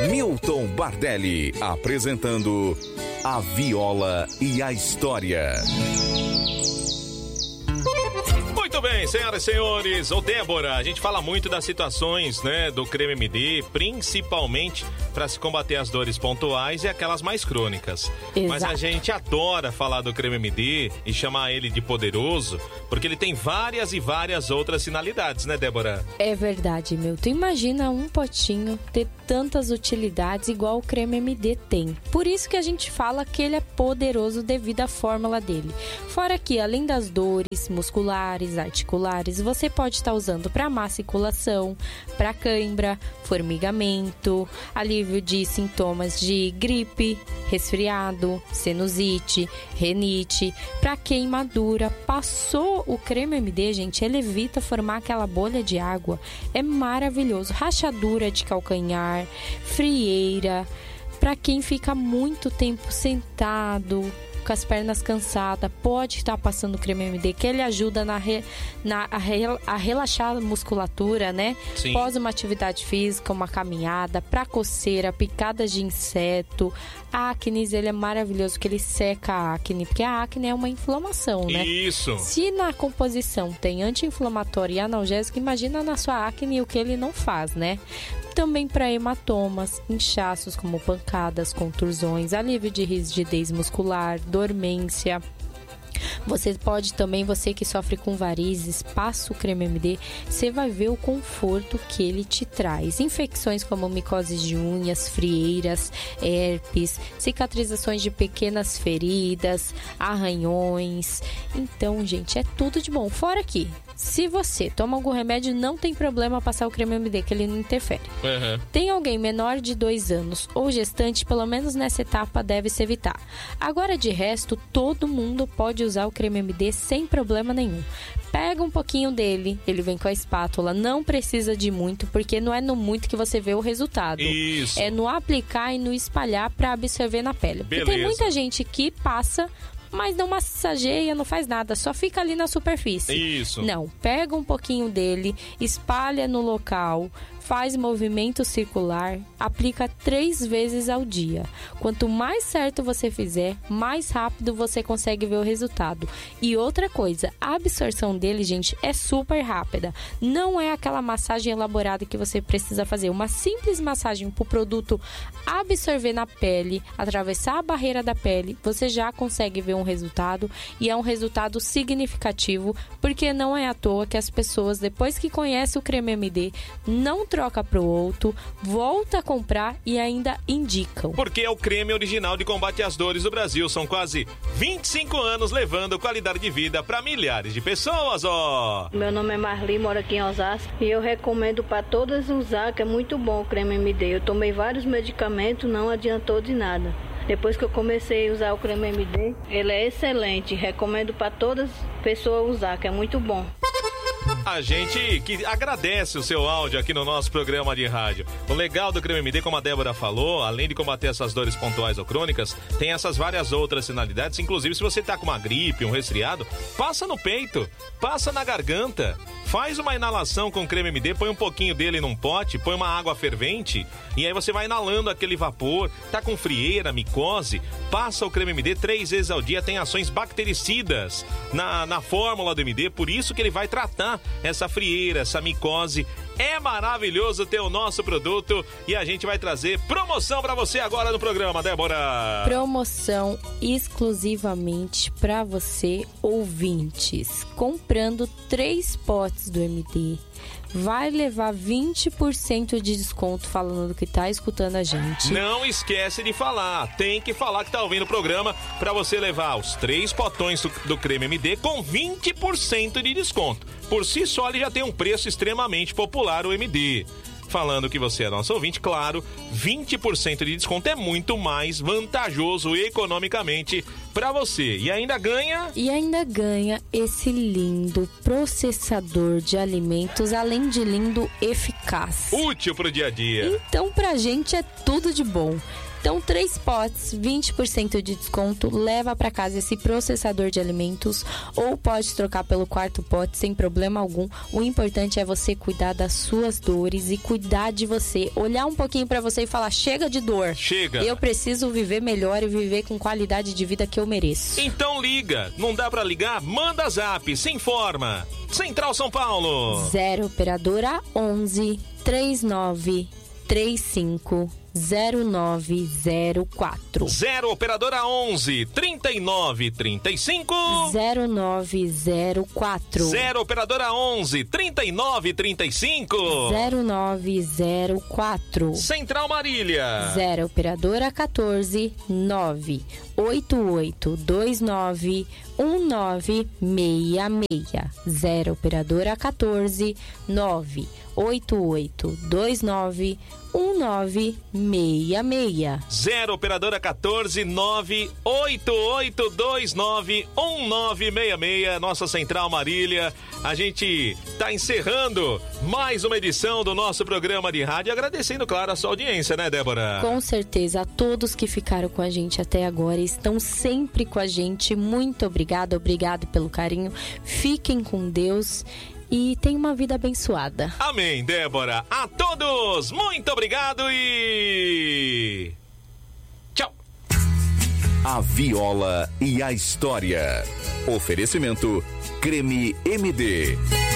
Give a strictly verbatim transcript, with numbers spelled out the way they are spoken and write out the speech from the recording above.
Milton Bardelli, apresentando A Viola e a História. Muito bem, senhoras e senhores. Ô Débora, a gente fala muito das situações, né, do Creme M D, principalmente para se combater as dores pontuais e aquelas mais crônicas. Exato. Mas a gente adora falar do Creme M D e chamar ele de poderoso, porque ele tem várias e várias outras finalidades, né, Débora? É verdade, Milton. Imagina um potinho ter tantas utilidades igual o Creme M D tem. Por isso que a gente fala que ele é poderoso devido à fórmula dele. Fora que, além das dores musculares, articulares, você pode estar usando para maculação, para cãibra, formigamento, alívio de sintomas de gripe, resfriado, sinusite, renite, para queimadura. Passou o Creme M D, gente, ele evita formar aquela bolha de água. É maravilhoso. Rachadura de calcanhar, frieira, para quem fica muito tempo sentado, com as pernas cansadas, pode estar passando o Creme M D, que ele ajuda na, re, na a, re, a relaxar a musculatura, né? Sim. Após uma atividade física, uma caminhada, para coceira, picadas de inseto, acne, ele é maravilhoso, porque ele seca a acne, porque a acne é uma inflamação, né? Isso. Se na composição tem anti-inflamatório e analgésico, imagina na sua acne o que ele não faz, né? Também para hematomas, inchaços como pancadas, contusões, alívio de rigidez muscular, dormência. Você pode também, você que sofre com varizes, passa o Creme M D, você vai ver o conforto que ele te traz. Infecções como micoses de unhas, frieiras, herpes, cicatrizações de pequenas feridas, arranhões. Então, gente, é tudo de bom. Fora que, se você toma algum remédio, não tem problema passar o Creme M D, que ele não interfere. Uhum. Tem alguém menor de dois anos ou gestante, pelo menos nessa etapa deve se evitar. Agora, de resto, todo mundo pode usar o Creme M D sem problema nenhum. Pega um pouquinho dele, ele vem com a espátula, não precisa de muito, porque não é no muito que você vê o resultado. Isso. É no aplicar e no espalhar para absorver na pele. Beleza. Porque tem muita gente que passa, mas não massageia, não faz nada, só fica ali na superfície. Isso. Não, pega um pouquinho dele, espalha no local, faz movimento circular, aplica três vezes ao dia. Quanto mais certo você fizer, mais rápido você consegue ver o resultado. E outra coisa, a absorção dele, gente, é super rápida. Não é aquela massagem elaborada que você precisa fazer. Uma simples massagem para o produto absorver na pele, atravessar a barreira da pele, você já consegue ver um resultado, e é um resultado significativo, porque não é à toa que as pessoas, depois que conhecem o Creme M D, não troca para o outro, volta a comprar e ainda indicam. Porque é o creme original de combate às dores do Brasil. São quase vinte e cinco anos levando qualidade de vida para milhares de pessoas, ó. Meu nome é Marli, moro aqui em Osasco e eu recomendo para todas usar, que é muito bom o Creme M D. Eu tomei vários medicamentos, não adiantou de nada. Depois que eu comecei a usar o Creme M D, ele é excelente. Recomendo para todas as pessoas usar, que é muito bom. A gente que agradece o seu áudio aqui no nosso programa de rádio. O legal do Creme M D, como a Débora falou, além de combater essas dores pontuais ou crônicas, tem essas várias outras finalidades. Inclusive, se você tá com uma gripe, um resfriado, passa no peito, passa na garganta, faz uma inalação com Creme M D, põe um pouquinho dele num pote, põe uma água fervente e aí você vai inalando aquele vapor. Tá com frieira, micose, passa o Creme M D três vezes ao dia. Tem ações bactericidas na, na fórmula do M D, por isso que ele vai tratar essa frieira, essa micose. É maravilhoso ter o nosso produto e a gente vai trazer promoção para você agora no programa, Débora. Promoção exclusivamente para você, ouvintes. Comprando três potes do M D, vai levar vinte por cento de desconto, falando que tá escutando a gente. Não esquece de falar, tem que falar que tá ouvindo o programa para você levar os três potões do, do Creme M D com vinte por cento de desconto. Por si só, ele já tem um preço extremamente popular, o M D. Falando que você é nosso ouvinte, claro, vinte por cento de desconto é muito mais vantajoso economicamente para você. E ainda ganha... E ainda ganha esse lindo processador de alimentos, além de lindo, eficaz. Útil pro dia a dia. Então, pra gente é tudo de bom. Então, três potes, vinte por cento de desconto, leva para casa esse processador de alimentos ou pode trocar pelo quarto pote sem problema algum. O importante é você cuidar das suas dores e cuidar de você, olhar um pouquinho para você e falar: chega de dor. Chega. Eu preciso viver melhor e viver com qualidade de vida que eu mereço. Então liga. Não dá para ligar? Manda zap. Se informa. Central São Paulo. zero operadora onze, trinta e nove, trinta e cinco, zero nove zero quatro. zero operadora onze, trinta e nove, trinta e cinco, zero nove zero quatro. zero operadora onze, trinta e nove, trinta e cinco, zero nove zero quatro. Central Marília. zero operadora quatorze, nove oito oito dois nove um nove seis seis. zero operadora quatorze, nove oito oito dois nove um nove seis seis. zero operadora quatorze, nove oito oito dois nove um nove seis seis. Nossa Central Marília. A gente tá encerrando mais uma edição do nosso programa de rádio, agradecendo, claro, a sua audiência, né, Débora? Com certeza, a todos que ficaram com a gente até agora, estão sempre com a gente. Muito obrigada, obrigado pelo carinho. Fiquem com Deus e tenham uma vida abençoada. Amém, Débora. A todos, muito obrigado e tchau. A Viola e a História. Oferecimento Creme M D.